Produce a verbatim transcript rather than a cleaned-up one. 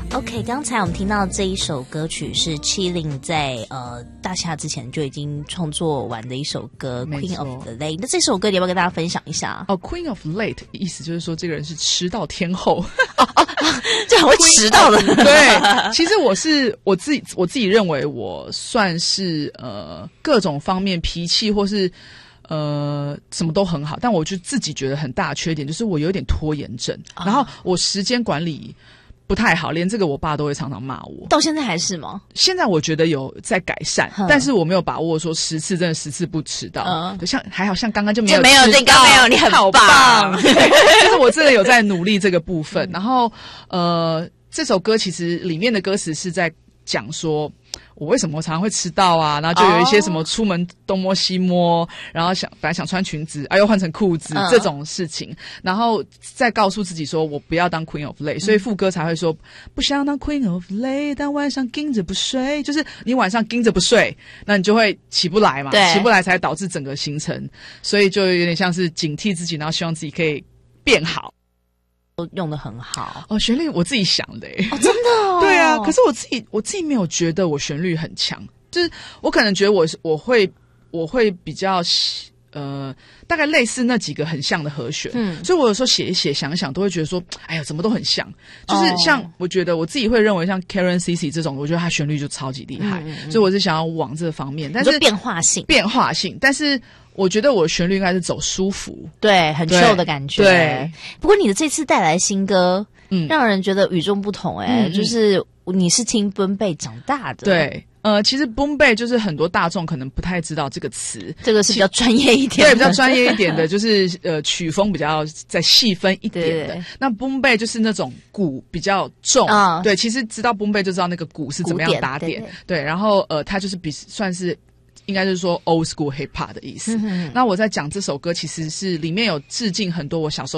OK， 刚才我们听到这一首歌曲是 Chillies 在呃大夏之前就已经创作完的一首歌 Queen of the Lake。那这首歌你要不要跟大家分享一下？ 哦 ，Queen of Late 意思就是说这个人是迟到天后， 哦哦，这很会迟到的。 对，其实我是我自己我自己认为我算是呃各种方面脾气或是。呃，什么都很好，但我就自己觉得很大的缺点就是我有点拖延症，哦、然后我时间管理不太好，连这个我爸都会常常骂我。 到现在还是吗？ 现在我觉得有在改善，但是我没有把握说十次真的十次不迟到。嗯，像还好像刚刚就没有迟到， 没有，这刚没有，你很棒。 就是我真的有在努力这个部分。然后呃，这首歌其实里面的歌词是在讲说。我为什么常常会迟到啊？然后就有一些什么出门东摸西摸，然后想本来想穿裙子，啊又换成裤子、嗯、这种事情，然后再告诉自己说我不要当 Queen of Late，、嗯、所以副歌才会说不想当 Queen of Late， 但晚上盯着不睡，就是你晚上盯着不睡，那你就会起不来嘛，起不来才导致整个行程，所以就有点像是警惕自己，然后希望自己可以变好。 用得很好哦，旋律我自己想的诶、 欸哦，真的哦， 对啊，可是我自己我自己没有觉得我旋律很强，就是我可能觉得我我会我会比较呃大概类似那几个很像的和弦，嗯，所以我有时候写一写想一想都会觉得说，哎呀，怎么都很像，就是像、哦、我觉得我自己会认为像 Karen C C 这种，我觉得他旋律就超级厉害，嗯嗯，所以我是想要往这个方面，但是变化性变化性，但是。我觉得我旋律应该是走舒服， 对，很 chill 的感觉。 对， 不过你的这次带来新歌，嗯，让人觉得与众不同、欸。哎、嗯，就是你是听 Boom Bap 长大的， 对。呃，其实 Boom Bap 就是很多大众可能不太知道这个词， 这个是比较专业一点的， 对，比较专业一点的，就是呃曲风比较再细分一点的。对，那 Boom Bap 就是那种鼓比较重，哦、对，其实知道 Boom Bap 就知道那个鼓是怎么样打点，对, 对, 对，然后呃，它就是比算是。应该就是说 old school hip hop 的意思。嗯、那我在讲这首歌，其实是里面有致敬很多我小时候。